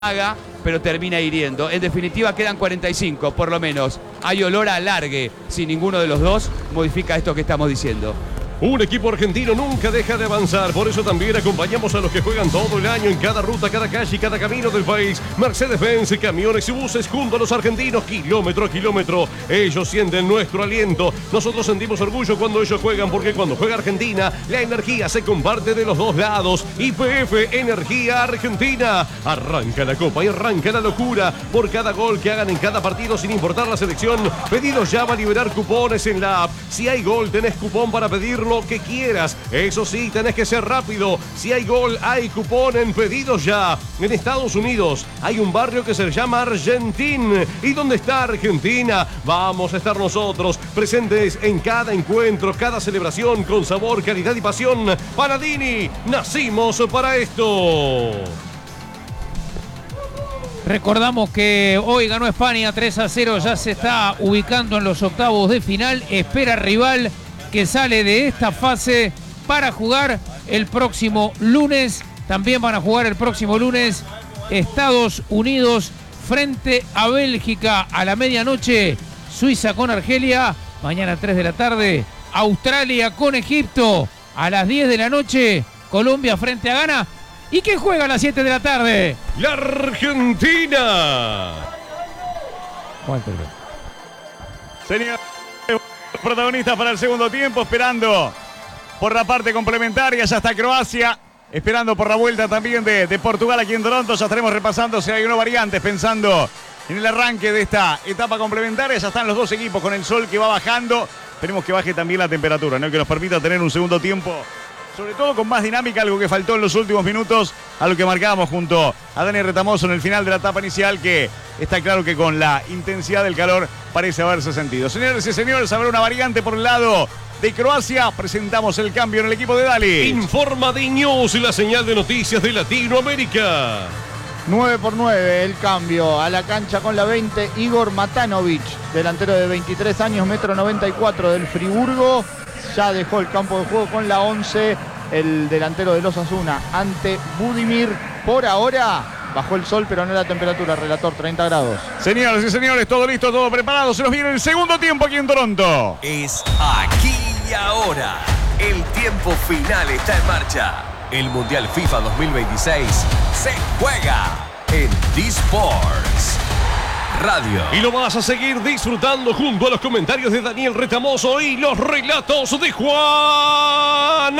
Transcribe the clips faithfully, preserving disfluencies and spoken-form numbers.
haga, pero termina hiriendo. En definitiva quedan cuarenta y cinco, por lo menos. Hay olor a alargue. Si ninguno de los dos modifica esto que estamos diciendo. Un equipo argentino nunca deja de avanzar, por eso también acompañamos a los que juegan todo el año en cada ruta, cada calle y cada camino del país. Mercedes-Benz, camiones y buses junto a los argentinos, kilómetro a kilómetro. Ellos sienten nuestro aliento. Nosotros sentimos orgullo cuando ellos juegan, porque cuando juega Argentina, la energía se comparte de los dos lados. Y P F Energía Argentina. Arranca la copa y arranca la locura. Por cada gol que hagan en cada partido, sin importar la selección, pedidos ya va a liberar cupones en la app. Si hay gol, tenés cupón para pedirlo lo que quieras. Eso sí, tenés que ser rápido. Si hay gol, hay cupón en Pedidos Ya. En Estados Unidos hay un barrio que se llama Argentín. ¿Y dónde está Argentina? Vamos a estar nosotros presentes en cada encuentro, cada celebración, con sabor, calidad y pasión. Panadini, nacimos para esto. Recordamos que hoy ganó España tres a cero, ya se está ubicando en los octavos de final. Espera rival que sale de esta fase para jugar el próximo lunes. También van a jugar el próximo lunes Estados Unidos frente a Bélgica a la medianoche. Suiza con Argelia, mañana a tres de la tarde. Australia con Egipto a las diez de la noche. Colombia frente a Ghana. ¿Y quién juega a las siete de la tarde? La Argentina. ¿Cuánto? Señor, protagonistas para el segundo tiempo, esperando por la parte complementaria. Ya está Croacia, esperando por la vuelta también de, de Portugal aquí en Toronto. Ya estaremos repasando si hay una variante, pensando en el arranque de esta etapa complementaria. Ya están los dos equipos con el sol que va bajando. Esperemos que baje también la temperatura, ¿no? Que nos permita tener un segundo tiempo, sobre todo con más dinámica, algo que faltó en los últimos minutos, a lo que marcábamos junto a Dani Retamoso en el final de la etapa inicial, que está claro que con la intensidad del calor parece haberse sentido. Señores y señores, habrá una variante por el lado de Croacia. Presentamos el cambio en el equipo de Dali. Informa de News y la señal de noticias de Latinoamérica. nueve por nueve el cambio a la cancha con la veinte. Igor Matanovic, delantero de veintitrés años, metro noventa y cuatro del Friburgo. Ya dejó el campo de juego con la once, el delantero de los Osasuna ante Budimir. Por ahora bajó el sol, pero no la temperatura, relator, treinta grados. Señoras y señores, todo listo, todo preparado. Se nos viene el segundo tiempo aquí en Toronto. Es aquí y ahora. El tiempo final está en marcha. El Mundial FIFA dos mil veintiséis se juega en D-Sports Radio. Y lo vas a seguir disfrutando junto a los comentarios de Daniel Retamoso y los relatos de Juan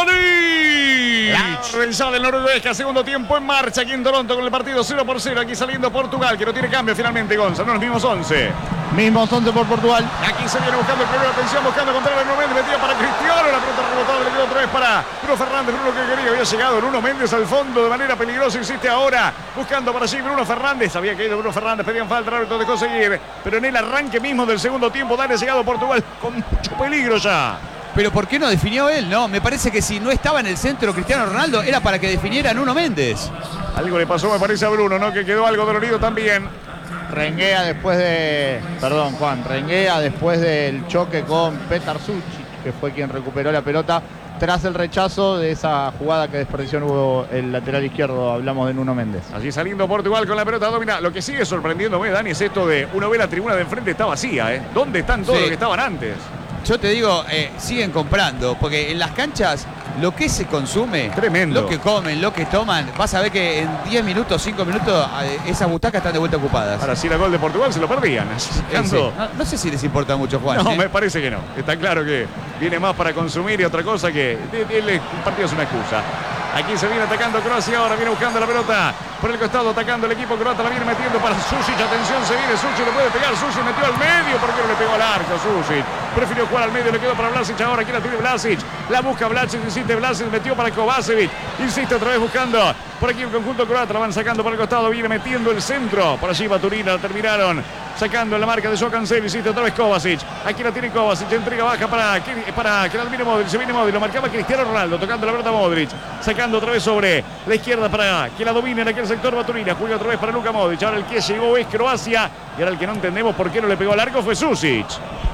Forlani. La realizada del Noruega, segundo tiempo en marcha aquí en Toronto con el partido cero por cero. Aquí saliendo Portugal, que no tiene cambio finalmente, Gonza. No, los mismos once. Mismos once por Portugal. Aquí se viene buscando el primero, atención, buscando contra el Nuno Méndez, metida para Cristiano. La pelota rebotada, le quedó otra vez para Bruno Fernández. Bruno que quería, había llegado Nuno Méndez al fondo de manera peligrosa. Insiste ahora, buscando para allí Bruno Fernández. Había caído Bruno Fernández, pedían falta, el árbitro dejó seguir. Pero en el arranque mismo del segundo tiempo, Dale ha llegado Portugal con mucho peligro ya. Pero ¿por qué no definió él? No, me parece que si no estaba en el centro Cristiano Ronaldo era para que definiera Nuno Méndez. Algo le pasó, me parece, a Bruno, ¿no? Que quedó algo dolorido también. Renguea después de... Perdón, Juan. Renguea después del choque con Petar Sucic, que fue quien recuperó la pelota tras el rechazo de esa jugada que desperdició el lateral izquierdo. Hablamos de Nuno Méndez. Allí saliendo Portugal con la pelota domina. Lo que sigue sorprendiéndome, Dani, es esto de uno ve la tribuna de enfrente está vacía, ¿eh? ¿Dónde están todos Sí. los que estaban antes? Yo te digo, eh, siguen comprando, porque en las canchas lo que se consume, Tremendo. lo que comen, lo que toman, vas a ver que en diez minutos, cinco minutos, eh, esas butacas están de vuelta ocupadas. Ahora sí, el gol de Portugal se lo perdían. Eh, sí. Sacando- no, no sé si les importa mucho, Juan. No, ¿eh? me parece que no. Está claro que viene más para consumir y otra cosa que el partido es una excusa. Aquí se viene atacando Croacia, ahora viene buscando la pelota por el costado, atacando el equipo croata, la viene metiendo para Sucic, atención, se viene Sucic, le puede pegar, Sucic metió al medio, ¿por qué no le pegó al arco Sucic? Prefirió jugar al medio, le quedó para Vlasic, ahora aquí la tiene Vlasic, la busca Vlasic, insiste Vlasic, metió para Kovacevic, insiste otra vez buscando por aquí el conjunto croata, la van sacando por el costado, viene metiendo el centro, por allí Baturina, la terminaron sacando en la marca de Joao Cancelo, insiste otra vez Kovacic, aquí la tiene Kovacic, entrega baja para, para que la domine Modric, se viene Modric, lo marcaba Cristiano Ronaldo, tocando la pelota Modric, sacando otra vez sobre la izquierda para que la domine en aquel sector Baturina, juega otra vez para Luka Modric, ahora el que llegó es Croacia, y ahora el que no entendemos por qué no le pegó al arco fue Sucic.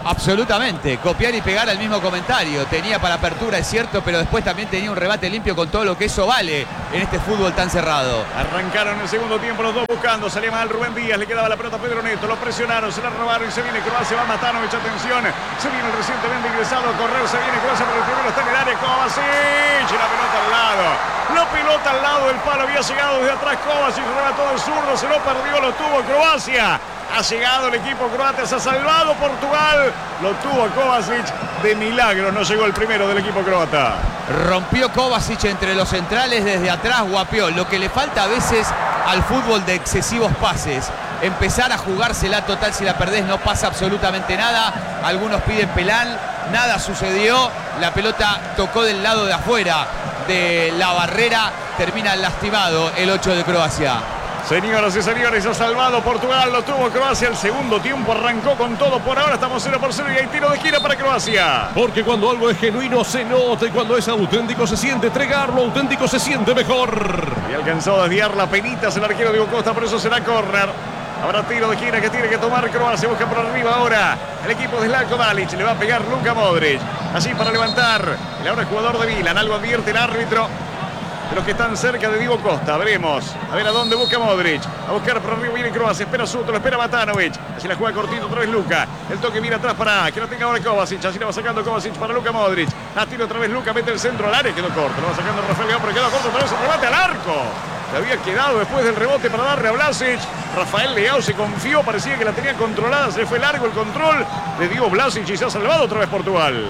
Absolutamente, copiar y pegar al mismo comentario. Tenía para apertura, es cierto, pero después también tenía un rebate limpio con todo lo que eso vale en este fútbol tan cerrado. Arrancaron el segundo tiempo los dos buscando, salía mal Rubén Díaz, le quedaba la pelota a Pedro Neto, lo presionaron, se la robaron y se viene Croacia, va Matanovic, atención, se viene el recientemente ingresado a correr, se viene Croacia, pero el primero está en el área, Kovacic, la pelota al lado, la pelota al lado del palo, había llegado desde atrás Kovacic, remató el zurdo, se lo perdió, lo tuvo Croacia. Ha llegado el equipo croata, se ha salvado Portugal. Lo tuvo a Kovacic de milagro, no llegó el primero del equipo croata. Rompió Kovacic entre los centrales desde atrás, guapeó. Lo que le falta a veces al fútbol de excesivos pases. Empezar a jugársela total, si la perdés no pasa absolutamente nada. Algunos piden penal, nada sucedió. La pelota tocó del lado de afuera de la barrera. Termina lastimado el ocho de Croacia. Señoras y señores, ha salvado Portugal, lo tuvo Croacia. El segundo tiempo arrancó con todo. Por ahora estamos cero por cero y hay tiro de esquina para Croacia. Porque cuando algo es genuino se nota y cuando es auténtico se siente. Entregarlo auténtico se siente mejor. Y alcanzó a desviar la penitas el arquero Diego Costa, por eso será córner. Habrá tiro de esquina que tiene que tomar Croacia. Busca por arriba ahora el equipo de Zlatko Dalic. Le va a pegar Luka Modric. Así para levantar. El ahora jugador de Milan. Algo advierte el árbitro de los que están cerca de Diego Costa. Veremos. A ver a dónde busca Modric. A buscar por arriba viene Croacia. Espera Suto, lo espera Matanovic. Así la juega cortito otra vez Luka. El toque viene atrás para que lo tenga ahora Kovacic. Así la va sacando Kovacic para Luka Modric. A tiro otra vez Luka. Mete el centro al área. Quedó corto. Lo va sacando Rafael Leao, pero quedó corto. Otra vez el remate al arco. Le había quedado después del rebote para darle a Vlasic. Rafael Leao se confió. Parecía que la tenía controlada. Se fue largo el control de Diego Vlasic y se ha salvado otra vez Portugal.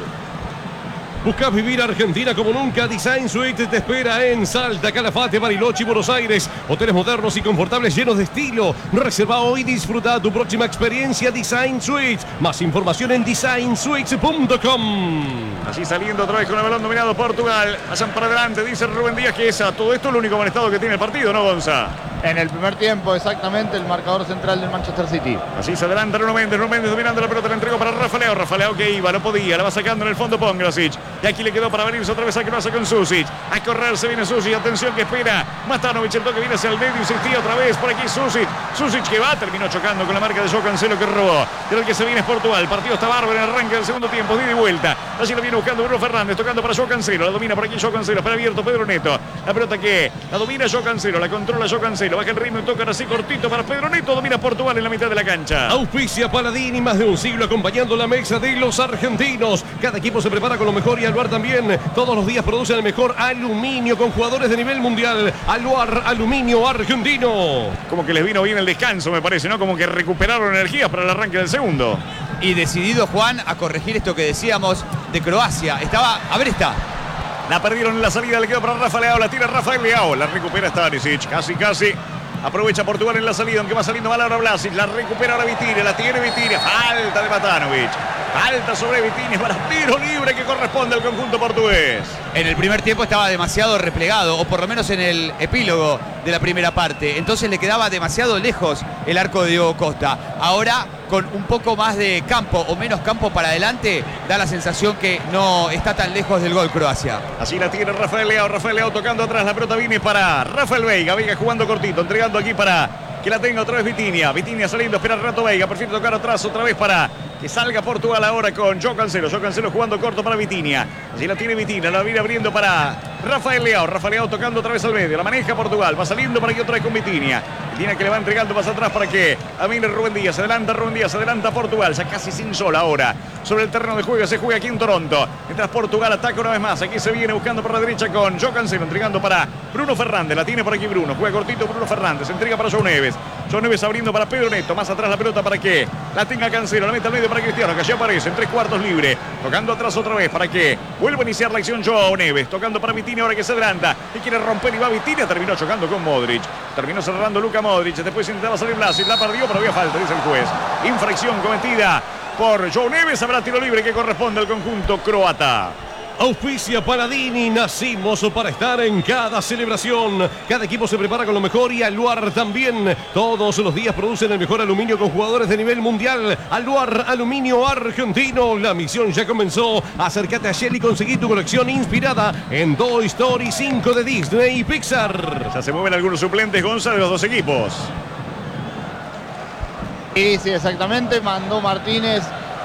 Buscas vivir Argentina como nunca. Design Suite te espera en Salta, Calafate, Bariloche y Buenos Aires. Hoteles modernos y confortables llenos de estilo. Reserva hoy y disfruta tu próxima experiencia Design Suites. Más información en design suites punto com. Así saliendo otra vez con el balón dominado Portugal. Pasan para adelante, dice Rubén Díaz que es a todo esto lo único amonestado que tiene el partido, ¿no, Gonza? En el primer tiempo, exactamente, el marcador central del Manchester City. Así se adelanta Nuno Méndez. Nuno Méndez dominando la pelota, la entregó para Rafa Leao. Rafa Leao que iba, no podía, la va sacando en el fondo Pongrasic. Y aquí le quedó para venirse otra vez a Croacia con Susic. A correr se viene Susic, atención que espera Matanovic, el toque viene hacia el medio, insistía otra vez por aquí Susic. Susic que va, terminó chocando con la marca de Joao Cancelo que robó. Pero el que se viene es Portugal. El partido está bárbaro en el arranque del segundo tiempo, de ida y vuelta. Allí lo viene buscando Bruno Fernández, tocando para Joao Cancelo. La domina por aquí Joao Cancelo, para abierto Pedro Neto. La pelota que la domina Joao Cancelo, la controla Joao Cancelo. Baja el ritmo y toca así cortito para Pedro Neto. Domina Portugal en la mitad de la cancha. Auspicia Paladini, más de un siglo acompañando la mesa de los argentinos. Cada equipo se prepara con lo mejor y Aluar también. Todos los días produce el mejor aluminio con jugadores de nivel mundial. Aluar, aluminio argentino. Como que les vino bien el descanso, me parece, ¿no? Como que recuperaron energías para el arranque del segundo. Y decidido Juan a corregir esto que decíamos de Croacia. Estaba, a ver está. La perdieron en la salida, le quedó para Rafa Leao, la tira Rafael Leao, la recupera Stanisic, casi casi. Aprovecha Portugal en la salida, aunque va saliendo mal ahora Vlasic. La recupera ahora Vitinha, la tiene Vitinha. Falta de Matanovic. Falta sobre Vitinha para tiro libre que corresponde al conjunto portugués. En el primer tiempo estaba demasiado replegado, o por lo menos en el epílogo de la primera parte. Entonces le quedaba demasiado lejos el arco de Diego Costa. Ahora, con un poco más de campo o menos campo para adelante, da la sensación que no está tan lejos del gol Croacia. Así la tiene Rafael Leao. Rafael Leao tocando atrás. La pelota viene para Rafael Veiga. Veiga jugando cortito, entregando aquí para que la tenga otra vez Vitinha. Vitinha saliendo, espera el rato Veiga. Prefiere tocar atrás otra vez para que salga Portugal ahora con Joao Cancelo. Joao Cancelo jugando corto para Vitinha. Allí la tiene Vitinha, la viene abriendo para Rafael Leao. Rafael Leao tocando otra vez al medio. La maneja Portugal. Va saliendo para que otra vez con Vitinha. Vitinha que le va entregando más atrás para que Amine Rubén Díaz. Se adelanta Rubén Díaz, se adelanta Portugal. Ya casi sin sol ahora. Sobre el terreno de juego se juega aquí en Toronto. Mientras Portugal ataca una vez más. Aquí se viene buscando por la derecha con Joao Cancelo. Entregando para Bruno Fernández. La tiene por aquí Bruno. Juega cortito Bruno Fernández. Se entrega para João Neves. João Neves abriendo para Pedro Neto. Más atrás la pelota para que la tenga Cancelo. La mete al medio para Cristiano. Que allí aparece en tres cuartos libre. Tocando atrás otra vez para que vuelva a iniciar la acción João Neves. Tocando para Vitinha ahora que se adelanta. Y quiere romper y va Vitinha. Terminó chocando con Modric. Terminó cerrando Luka Modric. Después intentaba salir Vlasic. La perdió, pero había falta, dice el juez. Infracción cometida por João Neves. Habrá tiro libre que corresponde al conjunto croata. Auspicia Paladini, nacimos para estar en cada celebración. Cada equipo se prepara con lo mejor y Aluar también. Todos los días producen el mejor aluminio con jugadores de nivel mundial. Aluar, aluminio argentino. La misión ya comenzó. Acércate a Shell y conseguí tu colección inspirada en Toy Story cinco de Disney y Pixar. Ya se mueven algunos suplentes, Gonza, de los dos equipos. Sí, sí, exactamente. Mandó Martínez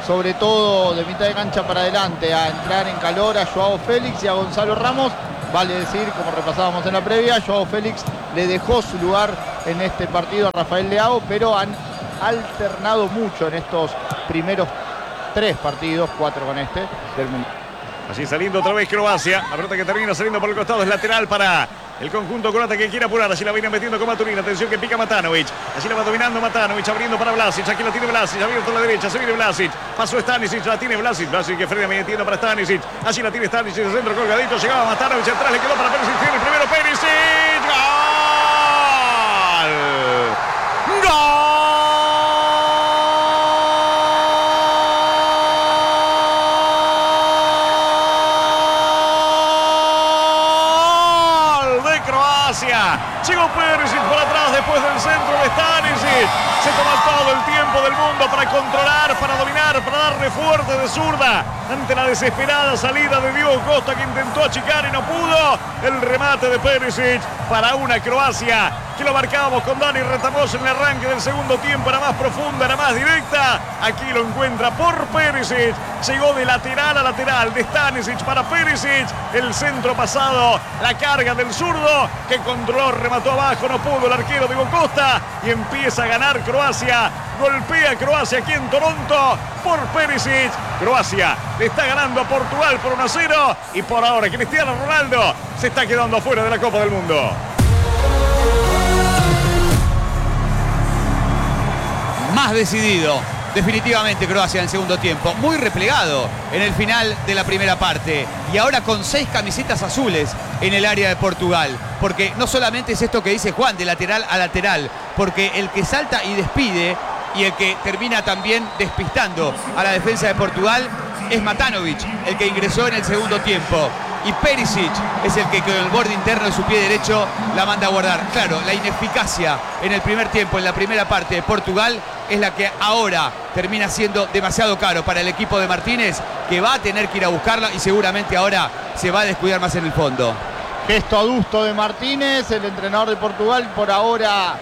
sobre todo de mitad de cancha para adelante, a entrar en calor a Joao Félix y a Gonzalo Ramos. Vale decir, como repasábamos en la previa, Joao Félix le dejó su lugar en este partido a Rafael Leao, pero han alternado mucho en estos primeros tres partidos, cuatro con este, del mundo. Así saliendo otra vez Croacia. La pelota que termina saliendo por el costado es lateral para el conjunto croata que quiere apurar. Así la viene metiendo con Maturin. Atención que pica Matanovic. Así la va dominando Matanovic. Abriendo para Vlasic. Aquí la tiene Vlasic. Abierto a la derecha. Se viene Vlasic. Pasó Stanisic. La tiene Vlasic. Vlasic que frena metiendo para Stanisic. Así la tiene Stanisic. El centro colgadito. Llegaba Matanovic. Atrás le quedó para Perisic. Tiene el primero Perisic. ¡Gol! ¡Gol! Llegó Perisic por atrás después del centro de Stanisic. Se toma todo el tiempo del mundo para controlar, para dominar, para darle fuerte de zurda ante la desesperada salida de Diego Costa, que intentó achicar y no pudo. El remate de Perisic para una Croacia que lo marcábamos con Dani Retamoso en el arranque del segundo tiempo. Era más profunda, era más directa. Aquí lo encuentra por Perisic. Llegó de lateral a lateral, de Stanisic para Perisic. El centro pasado, la carga del zurdo que controló, remató abajo, no pudo el arquero Diego Costa. Y empieza a ganar Croacia. Golpea Croacia aquí en Toronto por Perisic. Croacia le está ganando a Portugal por uno a cero. Y por ahora Cristiano Ronaldo se está quedando afuera de la Copa del Mundo. Más decidido, definitivamente Croacia en el segundo tiempo. Muy replegado en el final de la primera parte. Y ahora con seis camisetas azules en el área de Portugal. Porque no solamente es esto que dice Juan, de lateral a lateral. Porque el que salta y despide y el que termina también despistando a la defensa de Portugal es Matanovic, el que ingresó en el segundo tiempo. Y Perisic es el que con el borde interno de su pie derecho la manda a guardar. Claro, la ineficacia en el primer tiempo, en la primera parte de Portugal, es la que ahora termina siendo demasiado caro para el equipo de Martínez, que va a tener que ir a buscarla y seguramente ahora se va a descuidar más en el fondo. Gesto adusto de Martínez, el entrenador de Portugal por ahora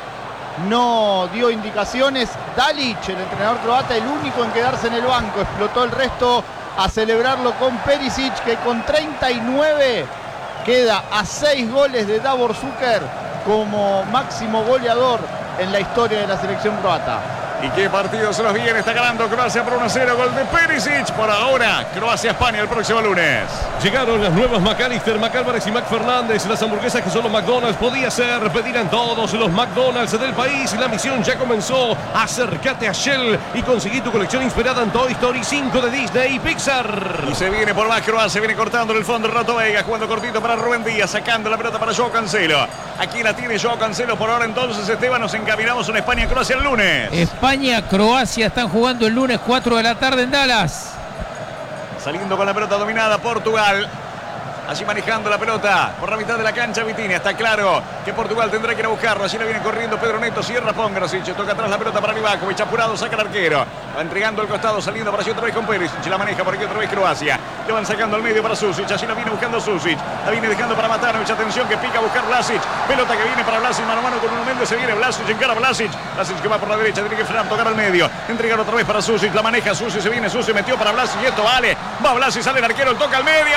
no dio indicaciones. Dalic, el entrenador croata, el único en quedarse en el banco, explotó el resto a celebrarlo con Perisic, que con treinta y nueve queda a seis goles de Davor Šuker como máximo goleador en la historia de la selección croata. ¿Y qué partido se los viene? Está ganando Croacia por uno a cero. Gol de Perisic. Por ahora, Croacia-España el próximo lunes. Llegaron las nuevas McAllister, McAlvarez y McFernández. Las hamburguesas que son los McDonald's. Podía ser, pedirán todos los McDonald's del país. Y la misión ya comenzó. Acércate a Shell y conseguí tu colección inspirada en Toy Story cinco de Disney y Pixar. Y se viene por más Croacia. Viene cortando en el fondo el Rato Vega. Jugando cortito para Rubén Díaz. Sacando la pelota para Joao Cancelo. Aquí la tiene Joao Cancelo. Por ahora entonces, Esteban, nos encaminamos a una España-Croacia el lunes. España, Croacia están jugando el lunes cuatro de la tarde en Dallas. Saliendo con la pelota dominada Portugal. Allí manejando la pelota por la mitad de la cancha Vitinha. Está claro que Portugal tendrá que ir a buscarlo. Allí la viene corriendo Pedro Neto. Cierra Pongracic. Toca atrás la pelota para Livakovic. Apurado, saca el arquero. Va entregando el costado, saliendo para allí otra vez con Perisic. La maneja por aquí otra vez Croacia. Le van sacando al medio para Susic. Allí la viene buscando Susic. La viene dejando para Matanovic. Atención que pica a buscar Vlasic. Pelota que viene para Vlasic. Mano a mano con uno Méndez. Se viene Vlasic. Encara Vlasic. Vlasic que va por la derecha. Tiene que frenar, tocar al medio. Entregar otra vez para Susic. La maneja Susic. Se viene Susic. Metió para Vlasic. Y esto vale. Va Vlasic. Sale el arquero. El toca al medio.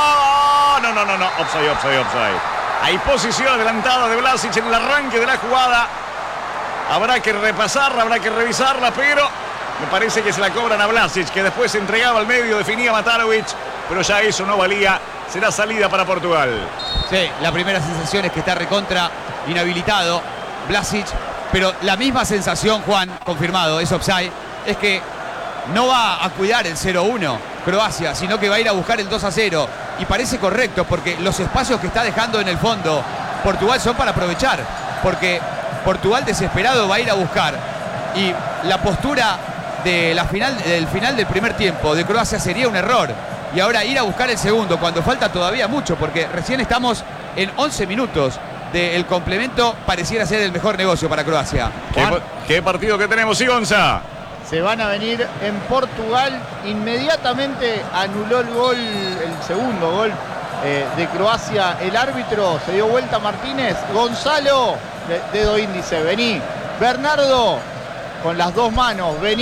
No, no, no, no. Offside, offside, offside. Hay posición adelantada de Vlasic en el arranque de la jugada. Habrá que repasarla, habrá que revisarla, pero me parece que se la cobran a Vlasic, que después se entregaba al medio, definía Matanovic, pero ya eso no valía. Será salida para Portugal. Sí, la primera sensación es que está recontra inhabilitado Vlasic, pero la misma sensación, Juan, confirmado, es offside, es que no va a cuidar el cero uno Croacia, sino que va a ir a buscar el dos a cero. Y parece correcto, porque los espacios que está dejando en el fondo Portugal son para aprovechar, porque Portugal desesperado va a ir a buscar. Y la postura de la final, del final del primer tiempo de Croacia sería un error. Y ahora ir a buscar el segundo, cuando falta todavía mucho, porque recién estamos en once minutos del complemento, pareciera ser el mejor negocio para Croacia. ¿Qué, qué partido que tenemos, Sigonza? Se van a venir en Portugal. Inmediatamente anuló el gol, el segundo gol eh, de Croacia. El árbitro se dio vuelta Martínez. Gonzalo, de, dedo índice, vení. Bernardo, con las dos manos, vení.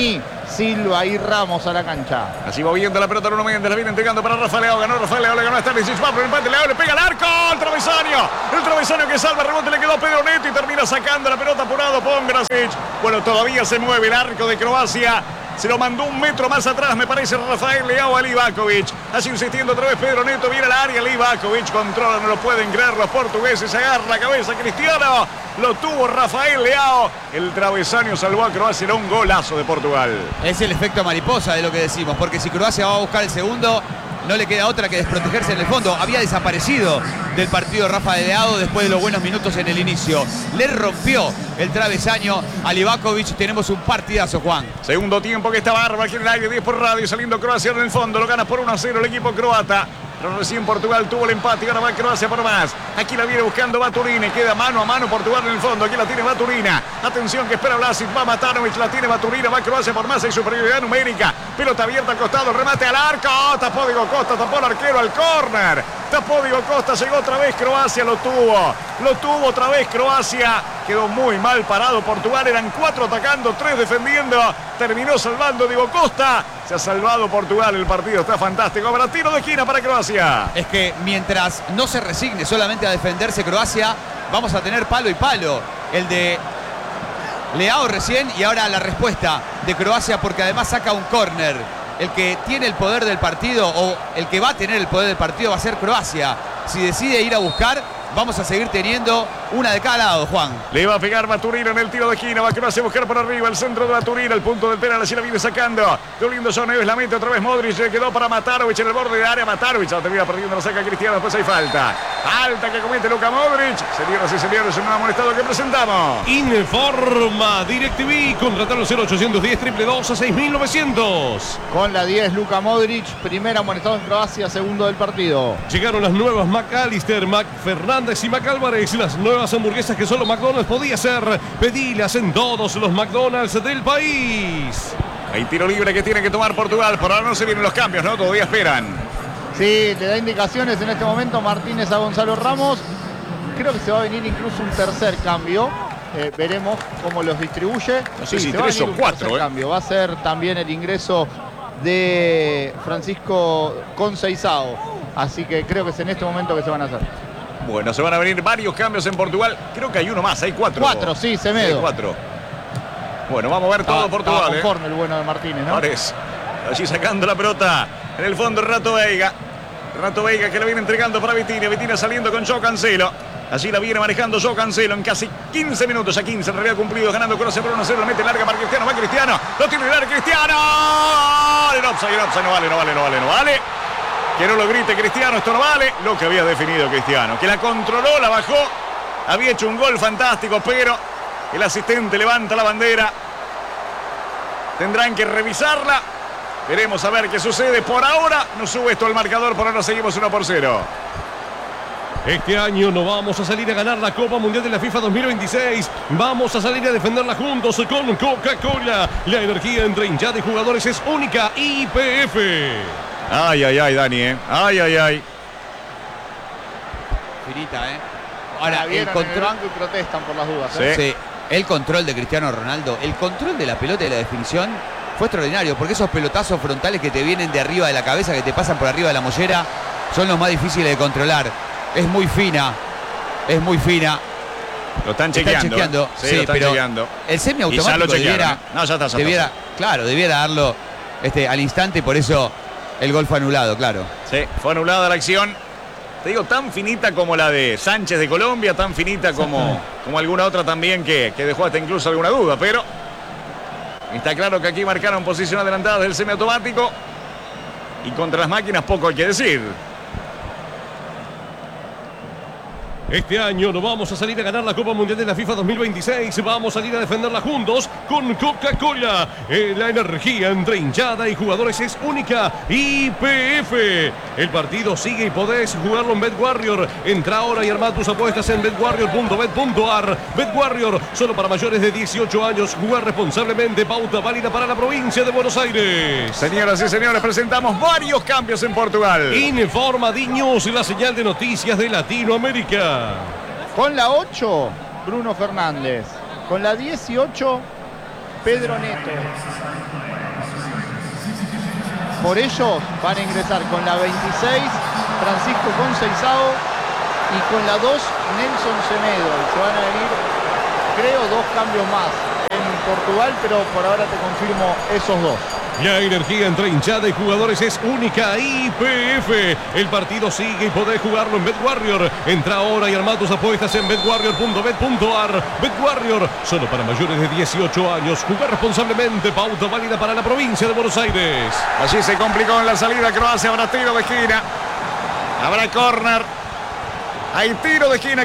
Silva y Ramos a la cancha. Así va viendo la pelota Bruno Méndez, la viene entregando para Rafael Leao, ganó Rafael Leao, le ganó a Stanisic, va por el empate, Leao le pega al arco, el travesaño, el travesaño que salva, el rebote le quedó a Pedro Neto y termina sacando la pelota apurado Pongracic. Bueno, todavía se mueve el arco de Croacia. Se lo mandó un metro más atrás, me parece, Rafael Leao a Livakovic. Así insistiendo otra vez Pedro Neto, viene al área, Livakovic controla, no lo pueden creer los portugueses, agarra la cabeza Cristiano, lo tuvo Rafael Leao. El travesaño salvó a Croacia, era un golazo de Portugal. Es el efecto mariposa de lo que decimos, porque si Croacia va a buscar el segundo, no le queda otra que desprotegerse en el fondo. Había desaparecido del partido Rafael Leao después de los buenos minutos en el inicio. Le rompió el travesaño a Livakovic. Tenemos un partidazo, Juan. Segundo tiempo que está bárbaro aquí en el aire, diez por radio, saliendo Croacia en el fondo. Lo gana por uno a cero el equipo croata. Pero recién Portugal tuvo el empate y ahora va Croacia por más. Aquí la viene buscando Baturina. Queda mano a mano Portugal en el fondo. Aquí la tiene Baturina. Atención que espera Vlasic. Va Matanovic. La tiene Baturina. Va Croacia por más. Hay superioridad numérica. Pelota abierta al costado. Remate al arco. Tapó Diego Costa. Tapó el arquero al córner. Tapó Diego Costa. Llegó otra vez Croacia. Lo tuvo. Lo tuvo otra vez Croacia. Quedó muy mal parado Portugal. Eran cuatro atacando, tres defendiendo. Terminó salvando Diego Costa. Se ha salvado Portugal. El partido está fantástico. Para tiro de esquina para Croacia. Es que mientras no se resigne solamente a defenderse Croacia, vamos a tener palo y palo. El de Leao recién y ahora la respuesta de Croacia, porque además saca un córner. El que tiene el poder del partido, o el que va a tener el poder del partido, va a ser Croacia. Si decide ir a buscar, vamos a seguir teniendo una de cada lado, Juan. Le va a pegar Baturina en el tiro de esquina. Va Croacia a buscar por arriba el centro de Baturina. El punto del penal, así la viene sacando. Dolindo John Neves, la mete otra vez Modric. Le quedó para Matarovic en el borde de área. Matarovic la termina perdiendo, la saca Cristiano. Después hay falta. Falta que comete Luka Modric. Señoras y señores, un nuevo amonestado que presentamos. Informa DirecTV. Contratar al cero ochocientos diez, triple dos a seis mil novecientos. Con la diez, Luka Modric. Primer amonestado en Croacia, segundo del partido. Llegaron las nuevas McAllister, Mac Fernández y Mac Álvarez. Las nuevas hamburguesas que solo McDonald's podía hacer. Pedilas en todos los McDonald's del país. Hay tiro libre que tiene que tomar Portugal. Por ahora no se vienen los cambios, ¿no? Todavía esperan. Sí, le da indicaciones en este momento Martínez a Gonzalo Ramos. Creo que se va a venir incluso un tercer cambio. Eh, veremos cómo los distribuye. No sé sí, si se va a tres venir o un cuatro. tercer Eh. cambio. Va a ser también el ingreso de Francisco Conceizao. Así que creo que es en este momento que se van a hacer. Bueno, se van a venir varios cambios en Portugal. Creo que hay uno más, hay cuatro. Cuatro, sí, Semedo. Hay cuatro. Bueno, vamos a ver todo Estaba- Portugal. estaba eh. conforme el bueno de Martínez, ¿no? Parece. Allí sacando la pelota. En el fondo Rato Veiga. Rato Veiga que la viene entregando para Vitinha. Vitinha saliendo con Joao Cancelo. Allí la viene manejando Joao Cancelo en casi quince minutos. A quince en realidad cumplido. Ganando Croacia por uno a cero. La mete larga para Cristiano. Va Cristiano. Lo tiene larga Cristiano. El offside, el offside. No vale, no vale, no vale, no vale. Que no lo grite Cristiano. Esto no vale. Lo que había definido Cristiano. Que la controló, la bajó. Había hecho un gol fantástico, pero el asistente levanta la bandera. Tendrán que revisarla. Veremos a ver qué sucede. Por ahora no sube esto al marcador. Por ahora seguimos uno por cero. Este año no vamos a salir a ganar la Copa Mundial de la FIFA dos mil veintiséis. Vamos a salir a defenderla juntos con Coca-Cola. La energía entre hinchada y jugadores es única. Y P F. Ay, ay, ay, Dani, ¿eh? Ay, ay, ay. Finita, ¿eh? Ahora Ahora, el vieron en el control... banco y protestan por las dudas. ¿eh? Sí. Sí, el control de Cristiano Ronaldo, el control de la pelota y la definición fue extraordinario, porque esos pelotazos frontales que te vienen de arriba de la cabeza, que te pasan por arriba de la mollera, son los más difíciles de controlar. Es muy fina, es muy fina. Lo están Están chequeando. chequeando, ¿eh? Sí, sí, lo están pero chequeando. el Y ya lo semiautomático chequearon, debiera, ¿eh? No, ya está, ya está. debiera, claro, debiera darlo este, al instante, por eso el gol fue anulado, claro. Sí, fue anulada la acción. Te digo, tan finita como la de Sánchez de Colombia, tan finita como, como alguna otra también que, que dejó hasta incluso alguna duda, pero está claro que aquí marcaron posición adelantada del semiautomático y contra las máquinas poco hay que decir. Este año no vamos a salir a ganar la Copa Mundial de la FIFA dos mil veintiséis. Vamos a salir a defenderla juntos con Coca-Cola. Eh, la energía entre hinchada y jugadores es única. Y P F. El partido sigue y podés jugarlo en BetWarrior. Entra ahora y arma tus apuestas en bet warrior punto bet punto a r. BetWarrior, solo para mayores de dieciocho años. Jugar responsablemente. Pauta válida para la provincia de Buenos Aires. Señoras y señores, presentamos varios cambios en Portugal. Informa D News, la señal de noticias de Latinoamérica. Con la ocho, Bruno Fernández. Con la dieciocho, Pedro Neto. Por ellos van a ingresar con la veintiséis Francisco Conceizao y con la dos Nelson Semedo. Y se van a venir, creo, dos cambios más en Portugal, pero por ahora te confirmo esos dos. La energía entre hinchada y jugadores es única. I P F. El partido sigue y podés jugarlo en BetWarrior. Entra ahora y arma tus apuestas en betwarrior punto bet punto ar. BetWarrior, solo para mayores de dieciocho años. Jugar responsablemente. Pauta válida para la provincia de Buenos Aires. Allí se complicó en la salida Croacia. Habrá tiro de esquina. Habrá córner. Hay tiro de esquina.